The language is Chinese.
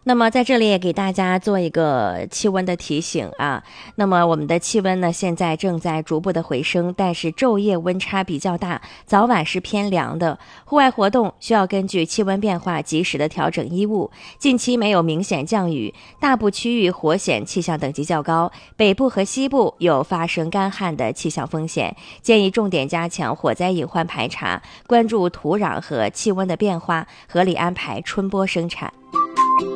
那么在这里也给大家做一个气温的提醒啊。那么我们的气温呢，现在正在逐步的回升，但是昼夜温差比较大，早晚是偏凉的。户外活动需要根据气温变化及时的调整衣物。近期没有明显降雨，大部区域火险气象等级较高，北部和西部有发生干旱的气象风险，建议重点加强火灾隐患排查，关注土壤和气温的变化，合理安排春播生产。